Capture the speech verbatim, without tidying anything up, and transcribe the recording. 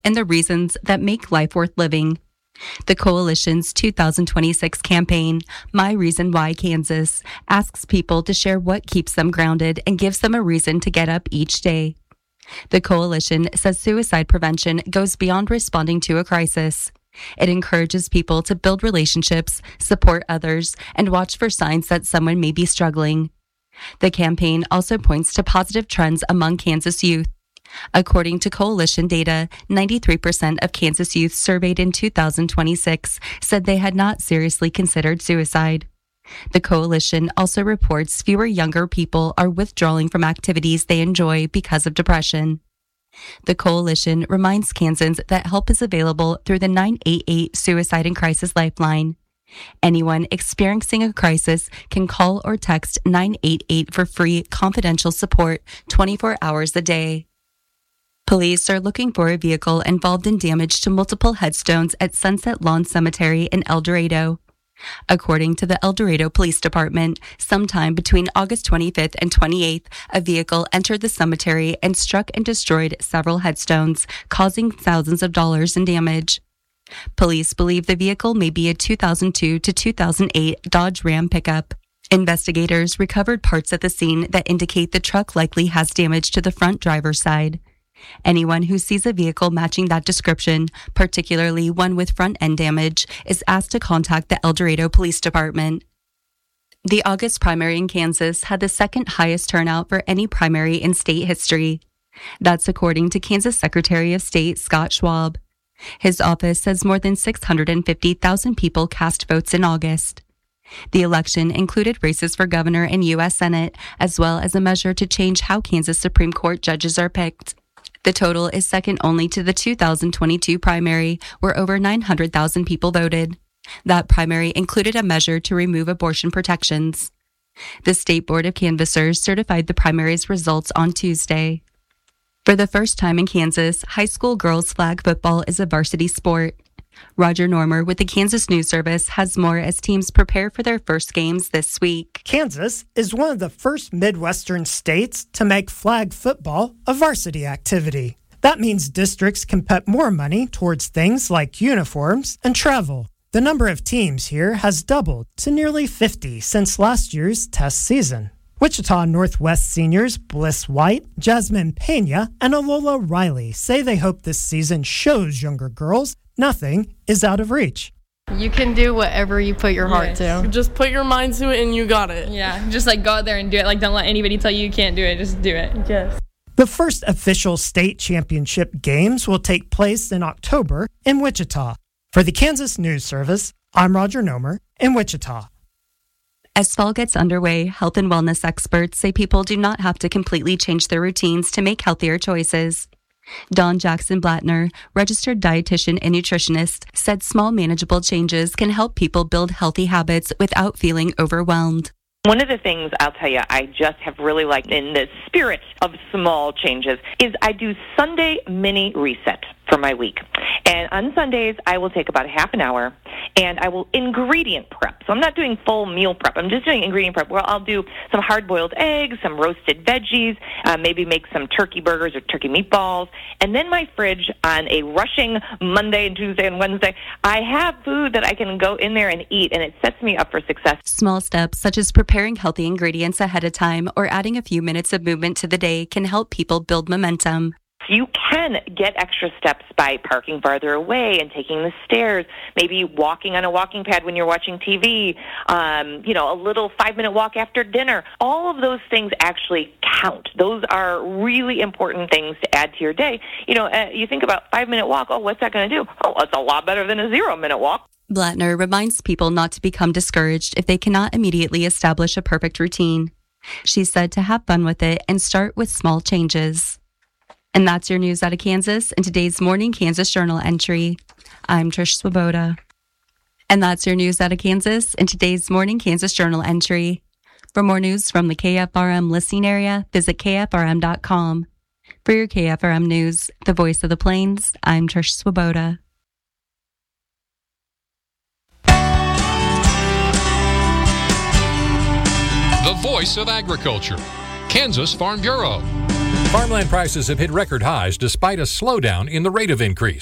and the reasons that make life worth living. The coalition's two thousand twenty-six campaign, My Reason Why Kansas, asks people to share what keeps them grounded and gives them a reason to get up each day. The coalition says suicide prevention goes beyond responding to a crisis. It encourages people to build relationships, support others, and watch for signs that someone may be struggling. The campaign also points to positive trends among Kansas youth. According to coalition data, ninety-three percent of Kansas youth surveyed in two thousand twenty-six said they had not seriously considered suicide. The coalition also reports fewer younger people are withdrawing from activities they enjoy because of depression. The coalition reminds Kansans that help is available through the nine eight eight Suicide and Crisis Lifeline. Anyone experiencing a crisis can call or text nine eight eight for free confidential support twenty-four hours a day. Police are looking for a vehicle involved in damage to multiple headstones at Sunset Lawn Cemetery in El Dorado. According to the El Dorado Police Department, sometime between August twenty-fifth and twenty-eighth, a vehicle entered the cemetery and struck and destroyed several headstones, causing thousands of dollars in damage. Police believe the vehicle may be a two thousand two to two thousand eight Dodge Ram pickup. Investigators recovered parts at the scene that indicate the truck likely has damage to the front driver's side. Anyone who sees a vehicle matching that description, particularly one with front-end damage, is asked to contact the El Dorado Police Department. The August primary in Kansas had the second highest turnout for any primary in state history. That's according to Kansas Secretary of State Scott Schwab. His office says more than six hundred fifty thousand people cast votes in August. The election included races for governor and U S Senate, as well as a measure to change how Kansas Supreme Court judges are picked. The total is second only to the two thousand twenty-two primary, where over nine hundred thousand people voted. That primary included a measure to remove abortion protections. The State Board of Canvassers certified the primary's results on Tuesday. For the first time in Kansas, high school girls flag football is a varsity sport. Roger Normer with the Kansas News Service has more as teams prepare for their first games this week. Kansas is one of the first Midwestern states to make flag football a varsity activity. That means districts can put more money towards things like uniforms and travel. The number of teams here has doubled to nearly fifty since last year's test season. Wichita Northwest seniors Bliss White, Jasmine Pena, and Alola Riley say they hope this season shows younger girls nothing is out of reach. You can do whatever you put your heart yes. to. Just put your mind to it and you got it. Yeah, just like go out there and do it. Like don't let anybody tell you you can't do it. Just do it. Yes. The first official state championship games will take place in October in Wichita. For the Kansas News Service, I'm Roger Nomer in Wichita. As fall gets underway, health and wellness experts say people do not have to completely change their routines to make healthier choices. Dawn Jackson Blattner, registered dietitian and nutritionist, said small manageable changes can help people build healthy habits without feeling overwhelmed. One of the things I'll tell you I just have really liked in the spirit of small changes is I do Sunday mini reset for my week. And on Sundays, I will take about a half an hour and I will ingredient prep. So I'm not doing full meal prep. I'm just doing ingredient prep where I'll do some hard-boiled eggs, some roasted veggies, uh, maybe make some turkey burgers or turkey meatballs. And then my fridge on a rushing Monday and Tuesday and Wednesday, I have food that I can go in there and eat, and it sets me up for success. Small steps such as preparing healthy ingredients ahead of time or adding a few minutes of movement to the day can help people build momentum. You can get extra steps by parking farther away and taking the stairs, maybe walking on a walking pad when you're watching T V, um, you know, a little five-minute walk after dinner. All of those things actually count. Those are really important things to add to your day. You know, uh, you think about five-minute walk, oh, what's that going to do? Oh, it's a lot better than a zero-minute walk. Blattner reminds people not to become discouraged if they cannot immediately establish a perfect routine. She said to have fun with it and start with small changes. And that's your news out of Kansas in today's Morning Kansas Journal entry. I'm Trish Swoboda. And that's your news out of Kansas in today's Morning Kansas Journal entry. For more news from the K F R M listening area, visit K F R M dot com. For your K F R M news, the voice of the Plains, I'm Trish Swoboda. The voice of agriculture, Kansas Farm Bureau. Farmland prices have hit record highs despite a slowdown in the rate of increase.